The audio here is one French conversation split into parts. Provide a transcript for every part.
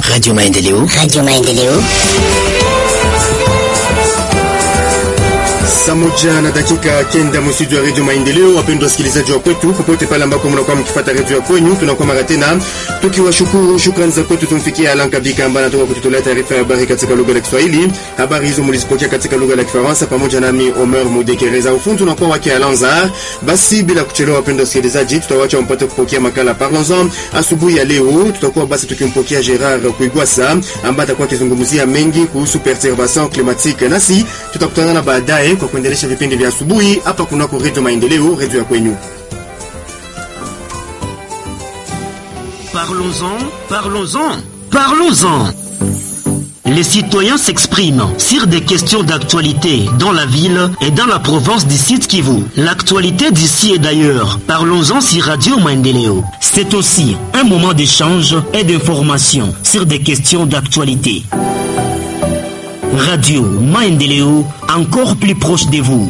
Radio Maendeleo. Radio Maendeleo. Saa moja na dakika kenda mstudio ya Radio Maendeleo. Wapendwa wasikilizaji wa kwetu popote pale ambako mnakuwa mkifuata radio ya kwenu, tunakuwa mara tena tukiwashukuru. Shukrani za kwetu tumfikia Alan Kabika ambaye anatoka kututolea taarifa ya habari katika lugha ya Kiswahili. Habari hizo mlizipokea katika lugha ya Kifaransa pamoja nami Omer Mudekereza. Ufundi unakuwa wake Alanza. Basi bila kuchelewa, wapendwa wasikilizaji, tutawaacha mpate kupokea makala Parlons-en. Asubuhi ya leo tutakuwa basi tukimpokea Gerard Kuigwasa ambaye atakuwa akizungumzia mengi kuhusu perturbation climatique. Nasi tutakutana baadaye kwa kuendelesha vipindi vya asubuhi hapa kunako Radio Maendeleo, radio ya kwenu. Parlons-en. Les citoyens s'expriment sur des questions d'actualité dans la ville et dans la province du Sud Kivu. L'actualité d'ici et d'ailleurs. Parlons-en sur Radio Maendeleo. C'est aussi un moment d'échange et d'information sur des questions d'actualité. Radio Maendeleo, encore plus proche de vous.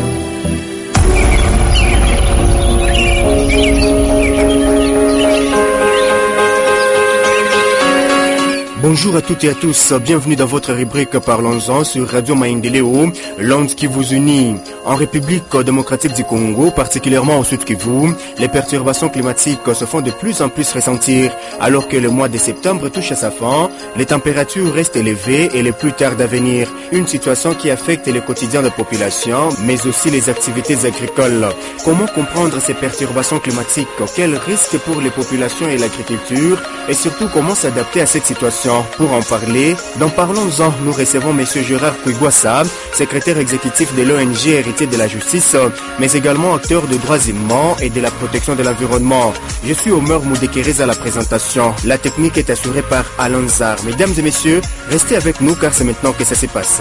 Bonjour à toutes et à tous, bienvenue dans votre rubrique Parlons-en sur Radio Maendeleo, l'onde qui vous unit. En République démocratique du Congo, particulièrement au Sud Kivu, les perturbations climatiques se font de plus en plus ressentir. Alors que le mois de septembre touche à sa fin, les températures restent élevées et les plus tard à venir. Une situation qui affecte le quotidien de la population, mais aussi les activités agricoles. Comment comprendre ces perturbations climatiques? Quels risques pour les populations et l'agriculture? Et surtout, comment s'adapter à cette situation? Pour en parler, dans Parlons-en, nous recevons M. Gerard Kuigwasa, secrétaire exécutif de l'ONG Héritier de la Justice, mais également acteur de droits humains et de la protection de l'environnement. Je suis Omer Mudekereza à la présentation. La technique est assurée par Alanzar. Mesdames et messieurs, restez avec nous car c'est maintenant que ça se passe.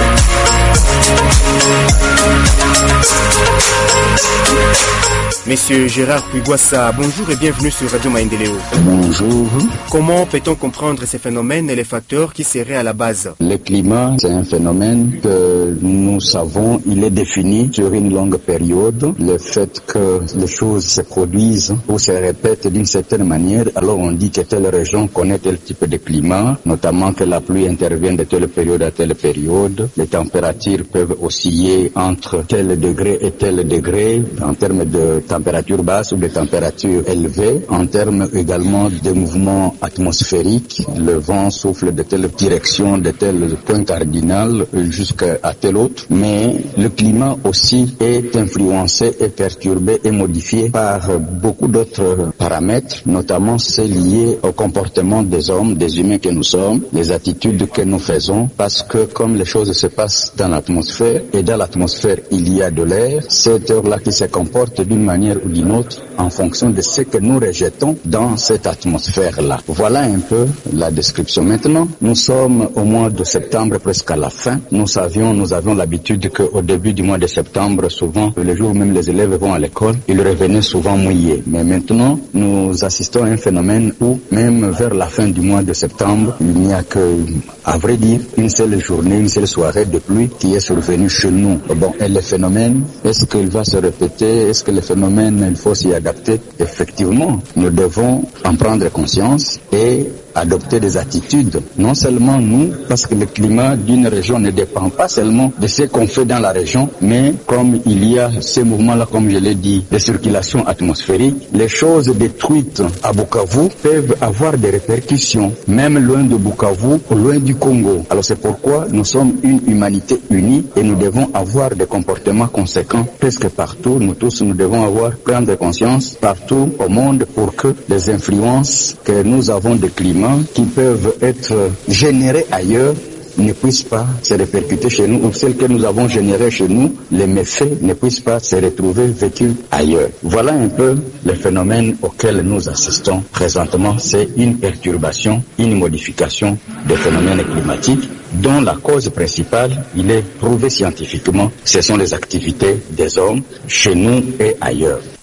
Monsieur Gérard Kuigwasa, bonjour et bienvenue sur Radio Maendeleo. Bonjour. Comment peut-on comprendre ces phénomènes et les facteurs qui seraient à la base? Le climat, c'est un phénomène que nous savons, il est défini sur une longue période. Le fait que les choses se produisent ou se répètent d'une certaine manière, alors on dit que telle région connaît tel type de climat, notamment que la pluie intervient de telle période à telle période. Les températures peuvent osciller entre tel degré et tel degré en termes de température basse ou de température élevée, en termes également de mouvements atmosphériques. Le vent souffle de telle direction, de tel point cardinal jusqu'à tel autre. Mais le climat aussi est influencé et perturbé et modifié par beaucoup d'autres paramètres, notamment ceux liés au comportement des hommes, des humains que nous sommes, les attitudes que nous faisons, parce que comme les choses se passent dans l'atmosphère, et dans l'atmosphère il y a de l'air, cette heure-là qui se comporte d'une manière ou d'une autre en fonction de ce que nous rejetons dans cette atmosphère-là. Voilà un peu la description. Maintenant, nous sommes au mois de septembre, presque à la fin. Nous avions l'habitude qu'au début du mois de septembre, souvent, le jour où même les élèves vont à l'école, ils revenaient souvent mouillés. Mais maintenant, nous assistons à un phénomène où, même vers la fin du mois de septembre, il n'y a que, à vrai dire, une seule journée, une seule soirée de pluie qui est survenue chez nous. Bon, et le phénomène, est-ce qu'il va se répéter? Est-ce que le phénomène, il faut s'y adapter? Effectivement, nous devons en prendre conscience et adopter des attitudes, non seulement nous, parce que le climat d'une région ne dépend pas seulement de ce qu'on fait dans la région, mais comme il y a ces mouvements-là, comme je l'ai dit, de circulation atmosphérique, les choses détruites à Bukavu peuvent avoir des répercussions, même loin de Bukavu ou loin du Congo. Alors c'est pourquoi nous sommes une humanité unie et nous devons avoir des comportements conséquents presque partout. Nous tous, nous devons prendre conscience partout au monde pour que les influences que nous avons de climat qui peuvent être générées ailleurs ne puissent pas se répercuter chez nous, ou celles que nous avons générées chez nous, les méfaits ne puissent pas se retrouver vécus ailleurs. Voilà un peu le phénomène auquel nous assistons présentement. C'est une perturbation, une modification des phénomènes climatiques dont la cause principale, il est prouvé scientifiquement, ce sont les activités des hommes chez nous et ailleurs.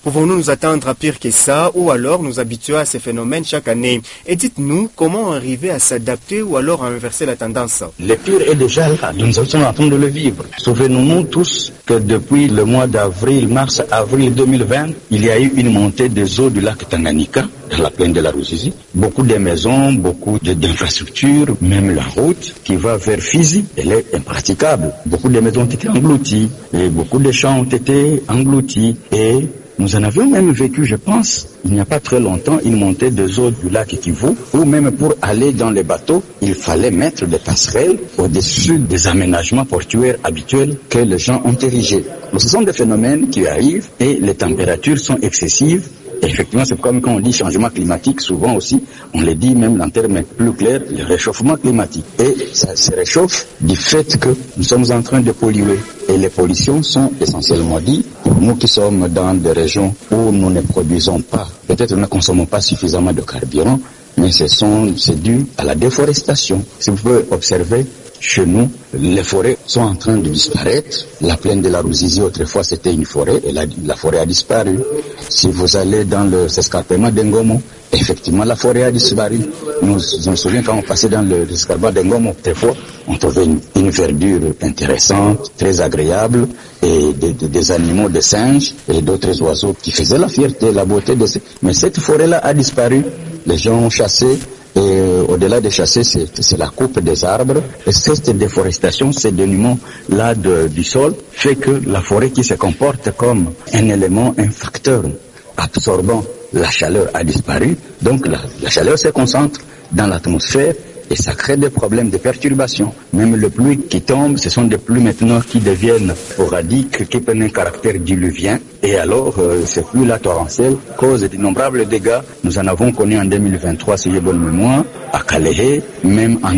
Pouvons-nous nous attendre à pire que ça ou alors nous habituer à ces phénomènes chaque année? Et dites-nous comment arriver à s'adapter ou alors à inverser la tendance. Le pire est déjà là, nous sommes en train de le vivre. Souvenons-nous tous que depuis le mois mars-avril 2020, il y a eu une montée des eaux du lac Tanganyika, dans la plaine de la Ruzizi. Beaucoup de maisons, beaucoup d'infrastructures, même la route qui va vers Fizi, elle est impraticable. Beaucoup de maisons ont été englouties et beaucoup de champs ont été engloutis et nous en avions même vécu, je pense, il n'y a pas très longtemps, une montée des eaux du lac Kivu, où même pour aller dans les bateaux, il fallait mettre des passerelles au-dessus des aménagements portuaires habituels que les gens ont érigés. Donc, ce sont des phénomènes qui arrivent et les températures sont excessives. Effectivement, c'est comme quand on dit changement climatique, souvent aussi, on le dit même en termes plus clairs, le réchauffement climatique. Et ça se réchauffe du fait que nous sommes en train de polluer. Et les pollutions sont essentiellement dites, pour nous qui sommes dans des régions où nous ne produisons pas, peut-être nous ne consommons pas suffisamment de carburant, mais c'est dû à la déforestation. Si vous pouvez observer, chez nous, les forêts sont en train de disparaître. La plaine de la Ruzizi, autrefois, c'était une forêt et la forêt a disparu. Si vous allez dans l'escarpement d'Engomo, effectivement, la forêt a disparu. Je me souviens quand on passait dans l'escarpement d'Engomo, autrefois, on trouvait une verdure intéressante, très agréable, et des animaux, des singes et d'autres oiseaux qui faisaient la fierté, la beauté de Mais cette forêt-là a disparu. Les gens ont chassé. Et au-delà de chasser, c'est la coupe des arbres. Et cette déforestation, ce dénuement-là du sol, fait que la forêt qui se comporte comme un élément, un facteur absorbant la chaleur a disparu. Donc la chaleur se concentre dans l'atmosphère et ça crée des problèmes de perturbation. Même les pluies qui tombent, ce sont des pluies maintenant qui deviennent sporadiques, qui prennent un caractère diluvien. Et alors, ces pluies-là torrentielles causent d'innombrables dégâts. Nous en avons connu en 2023, si j'ai bonne mémoire, à Kalehe, même en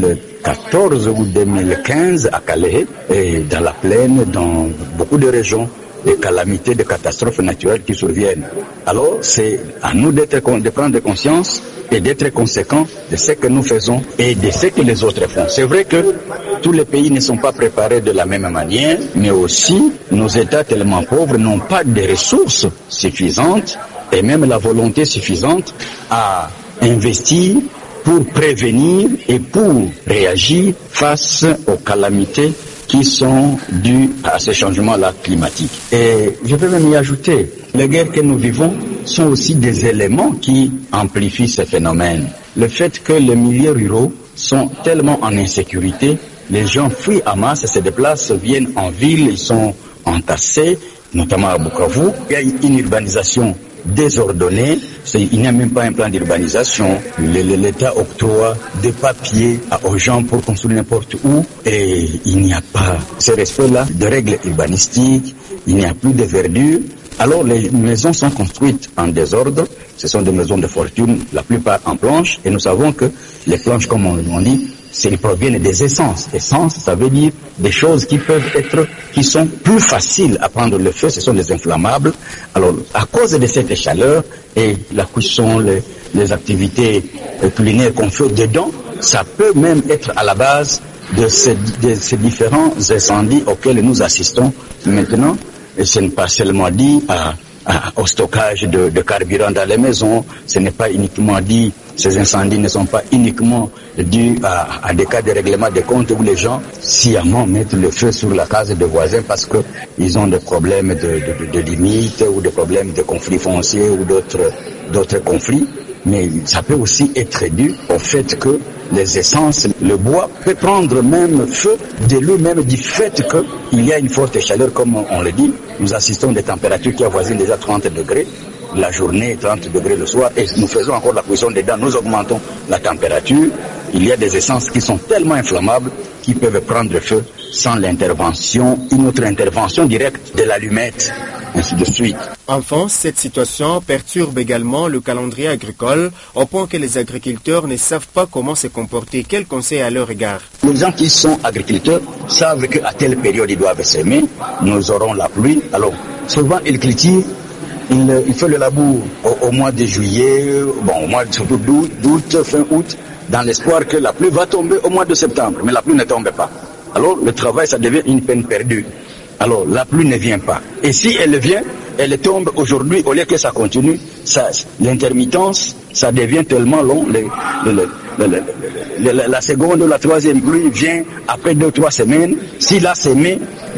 2014 ou 2015 à Kalehe, et dans la plaine, dans beaucoup de régions, des calamités, des catastrophes naturelles qui surviennent. Alors, c'est à nous de prendre conscience et d'être conséquents de ce que nous faisons et de ce que les autres font. C'est vrai que tous les pays ne sont pas préparés de la même manière, mais aussi nos États tellement pauvres n'ont pas de ressources suffisantes et même la volonté suffisante à investir pour prévenir et pour réagir face aux calamités qui sont dues à ces changements-là climatiques. Et je peux même y ajouter, les guerres que nous vivons sont aussi des éléments qui amplifient ces phénomènes. Le fait que les milieux ruraux sont tellement en insécurité, les gens fuient à masse, se déplacent, viennent en ville, ils sont entassés, notamment à Bukavu. Il y a une urbanisation désordonnée, il n'y a même pas un plan d'urbanisation. L'État octroie des papiers aux gens pour construire n'importe où et il n'y a pas ce respect-là de règles urbanistiques, il n'y a plus de verdure. Alors les maisons sont construites en désordre, ce sont des maisons de fortune, la plupart en planches, et nous savons que les planches, comme on dit, ils proviennent des essences. Essence, ça veut dire des choses qui sont plus faciles à prendre le feu, ce sont des inflammables. Alors, à cause de cette chaleur et la cuisson, les activités culinaires qu'on fait dedans, ça peut même être à la base de ces différents incendies auxquels nous assistons maintenant. Et ce n'est pas seulement dit au stockage de carburant dans les maisons, ce n'est pas uniquement dit, ces incendies ne sont pas uniquement dus à des cas de règlement des comptes où les gens sciemment mettent le feu sur la case des voisins parce qu'ils ont des problèmes de limites ou des problèmes de conflits fonciers ou d'autres conflits. Mais ça peut aussi être dû au fait que les essences, le bois peut prendre même feu de lui-même du fait qu'il y a une forte chaleur, comme on le dit. Nous assistons à des températures qui avoisinent déjà 30 degrés la journée, 30 degrés le soir, et nous faisons encore la cuisson dedans, nous augmentons la température. Il y a des essences qui sont tellement inflammables qui peuvent prendre feu sans une autre intervention directe de l'allumette, ainsi de suite. Enfin, cette situation perturbe également le calendrier agricole, au point que les agriculteurs ne savent pas comment se comporter. Quel conseil à leur égard? Les gens qui sont agriculteurs savent qu'à telle période ils doivent s'aimer, nous aurons la pluie. Alors, souvent ils cultivent, ils font le labour au mois de juillet, au mois surtout d'août, fin août, dans l'espoir que la pluie va tomber au mois de septembre, mais la pluie ne tombe pas. Alors le travail, ça devient une peine perdue. Alors la pluie ne vient pas. Et si elle vient, elle tombe aujourd'hui, au lieu que ça continue, l'intermittence, ça devient tellement long. La seconde ou la troisième pluie vient après 2-3 semaines. S'il a semé,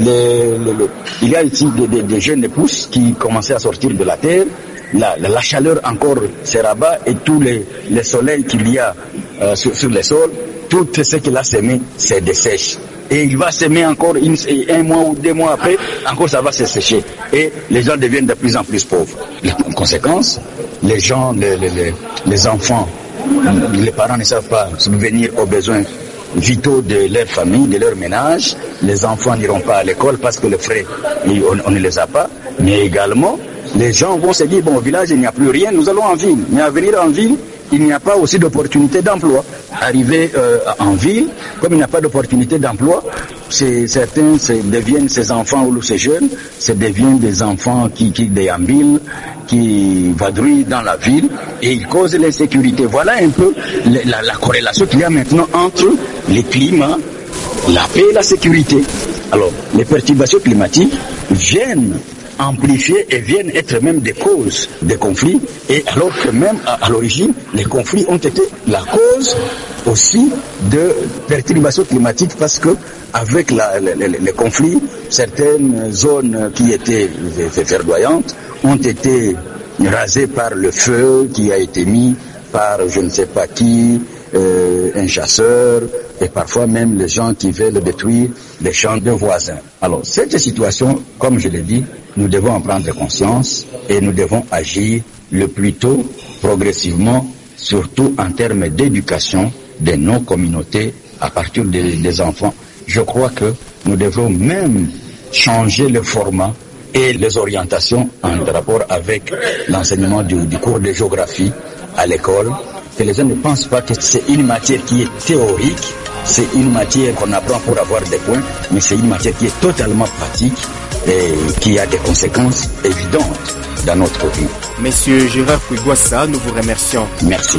il y a ici des jeunes pousses qui commençaient à sortir de la terre. La chaleur encore se rabat et tous les soleils qu'il y a sur les sols, tout ce qu'il a semé se dessèche. Et il va semer encore un mois ou 2 mois après, encore ça va se sécher. Et les gens deviennent de plus en plus pauvres. En conséquence, les gens, les enfants, les parents ne savent pas subvenir aux besoins vitaux de leur famille, de leur ménage. Les enfants n'iront pas à l'école parce que les frais, on ne les a pas. Mais également, les gens vont se dire, bon, au village, il n'y a plus rien, nous allons en ville. Mais à venir en ville, il n'y a pas aussi d'opportunité d'emploi. Arriver en ville, comme il n'y a pas d'opportunité d'emploi, certains deviennent ces enfants ou ces jeunes, deviennent des enfants qui déambulent, qui vadrouillent dans la ville et ils causent l'insécurité. Voilà un peu la corrélation qu'il y a maintenant entre le climat, la paix et la sécurité. Alors, les perturbations climatiques viennent amplifier et viennent être même des causes des conflits, et alors que même à l'origine, les conflits ont été la cause aussi de perturbations climatiques, parce que avec les conflits, certaines zones qui étaient verdoyantes ont été rasées par le feu qui a été mis par je ne sais pas qui, un chasseur, et parfois même les gens qui veulent détruire les champs de voisins. Alors, cette situation, comme je l'ai dit, nous devons en prendre conscience et nous devons agir le plus tôt, progressivement, surtout en termes d'éducation de nos communautés à partir des enfants. Je crois que nous devons même changer le format et les orientations en rapport avec l'enseignement du cours de géographie à l'école, que les gens ne pensent pas que c'est une matière qui est théorique, c'est une matière qu'on apprend pour avoir des points, mais c'est une matière qui est totalement pratique et qui a des conséquences évidentes dans notre vie. Monsieur Gérard Kouigouassa, nous vous remercions. Merci.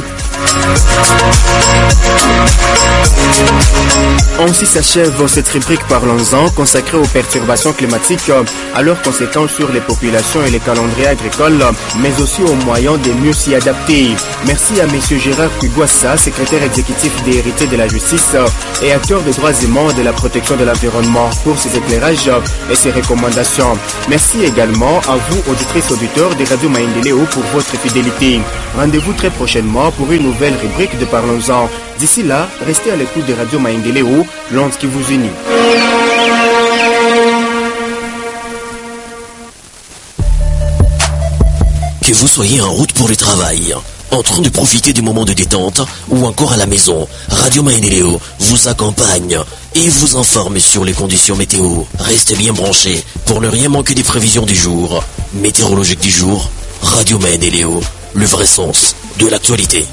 Ainsi s'achève cette rubrique Parlons-en consacrée aux perturbations climatiques, à leurs conséquences sur les populations et les calendriers agricoles, mais aussi aux moyens de mieux s'y adapter. Merci à Monsieur Gérard Kouigouassa, secrétaire exécutif des héritiers de la justice et acteur des droits humains et de la protection de l'environnement, pour ses éclairages et ses recommandations. Merci également à vous, auditrices auditeurs de Radio Maendeleo, pour votre fidélité. Rendez-vous très prochainement pour une nouvelle rubrique de Parlons-en. D'ici là, restez à l'écoute de Radio Maendeleo, l'onde qui vous unit. Que vous soyez en route pour le travail, en train de profiter du moment de détente ou encore à la maison, Radio Maendeleo vous accompagne et vous informe sur les conditions météo. Restez bien branchés pour ne rien manquer des prévisions du jour. Météorologique du jour, Radio Maendeleo, le vrai sens de l'actualité.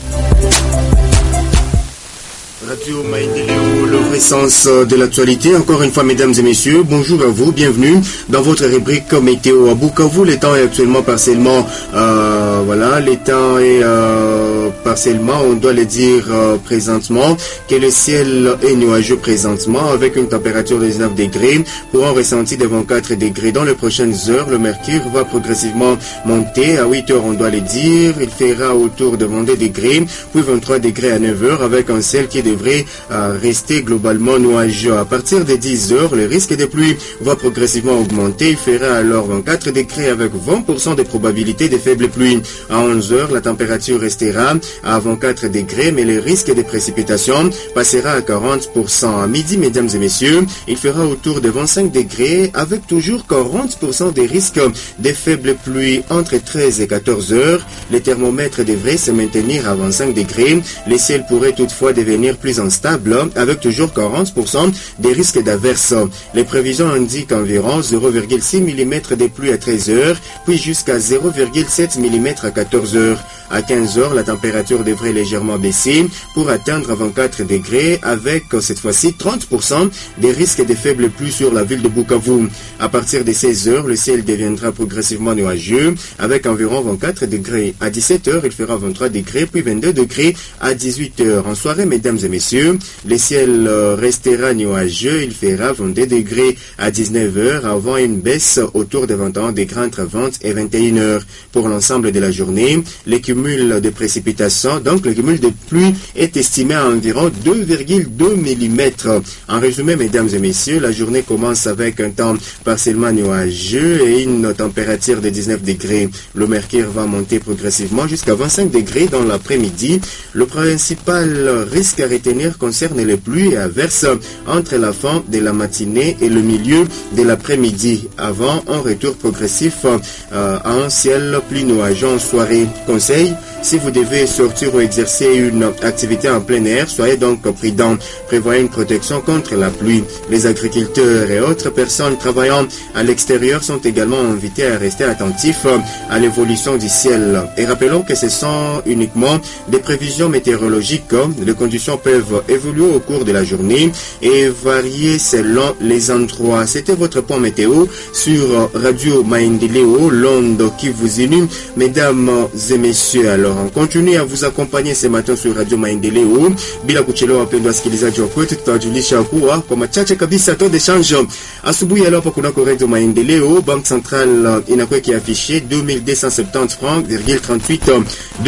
Radio Maendeleo, le vrai sens de l'actualité. Encore une fois, mesdames et messieurs, bonjour à vous, bienvenue dans votre rubrique météo. À Bukavu, le temps est actuellement partiellement, le temps est partiellement, on doit le dire présentement, que le ciel est nuageux présentement, avec une température de 19 degrés, pour un ressenti de 24 degrés. Dans les prochaines heures, le mercure va progressivement monter. À 8 heures, on doit le dire, il fera autour de 22 degrés, puis 23 degrés à 9 heures, avec un ciel qui devrait rester globalement nuageux. À partir de 10 heures, le risque de pluie va progressivement augmenter. Il fera alors 24 degrés avec 20% de probabilité de faibles pluies. À 11 heures, la température restera à 24 degrés, mais le risque de précipitation passera à 40%. À midi, mesdames et messieurs, il fera autour de 25 degrés avec toujours 40% des risques de faibles pluies entre 13 et 14 heures. Les thermomètres devraient se maintenir à 25 degrés. Les ciels pourraient toutefois devenir plus instables avec toujours 40% des risques d'averses. Les prévisions indiquent environ 0,6 mm de pluie à 13 heures, puis jusqu'à 0,7 mm à 14 heures. À 15 heures, la température température devrait légèrement baisser pour atteindre 24 degrés avec cette fois-ci 30% des risques de faibles pluies sur la ville de Bukavu. À partir de 16h, le ciel deviendra progressivement nuageux avec environ 24 degrés. À 17h, il fera 23 degrés puis 22 degrés à 18h. En soirée, mesdames et messieurs, le ciel restera nuageux, il fera 22 degrés à 19h avant une baisse autour de 21 degrés entre 20 et 21h. Pour l'ensemble de la journée, le cumul de précipitations, donc le cumul de pluie est estimé à environ 2,2 mm. En résumé, mesdames et messieurs, la journée commence avec un temps partiellement nuageux et une température de 19 degrés. Le mercure va monter progressivement jusqu'à 25 degrés dans l'après-midi. Le principal risque à retenir concerne les pluies et averses entre la fin de la matinée et le milieu de l'après-midi, avant un retour progressif à un ciel plus nuageux en soirée. Conseil, si vous devez sortir ou exercer une activité en plein air, soyez donc prudents. Prévoyez une protection contre la pluie. Les agriculteurs et autres personnes travaillant à l'extérieur sont également invités à rester attentifs à l'évolution du ciel. Et rappelons que ce sont uniquement des prévisions météorologiques. Les conditions peuvent évoluer au cours de la journée et varier selon les endroits. C'était votre point météo sur Radio Maendeleo, l'onde qui vous unit. Mesdames et messieurs, alors on continue à vous accompagner ce matin sur Radio Maendeleo. Bila kuchelewa, wapendwa wasikilizaji wa kwetu, tutawajulisha kuwa kwa machache kabisa taux de change asubuhi ya leo kunako Radio Maendeleo. Banque Centrale inakuwa kiafishe 2270 francs,38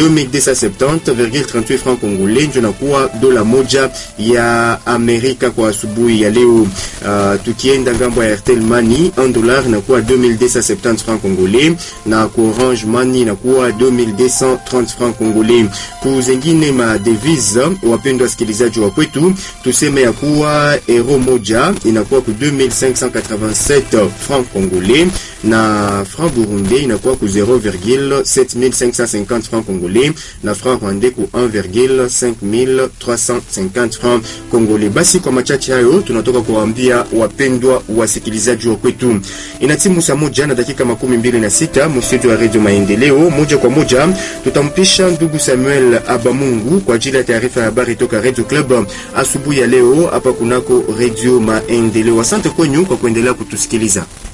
2270,38 francs congolais ndio nakuwa dola moja ya Amerika kwa asubuhi ya leo. Tukienda ngambo ya Airtel Money, $1 inakuwa 2270 francs congolais na kwa Orange Money inakuwa 2230 francs congolais. Kwa zingine ma devise, wapendwa wasikilizaji wa kwetu, tuseme ya kuwa euro moja inakuwa ku 2587 francs congolais na franc burundais inakuwa ku 0,7550 francs congolais na franc rwandais ku 1,5350 francs congolais. Basi kwa machache hayo tunatoka kuwaambia wapendwa wasikilizaji wa kwetu. Inatimu saa moja na dakika 26 mstudio wa Radio Maendeleo. Moja kwa moja tutampisha ndugu Samuel Abamungu kwa ajili ya taarifa ya habari toka Radio Club asubuhi ya leo hapa kunako Radio Maendeleo. Asante kwenyu kwa kuendelea kutusikiliza.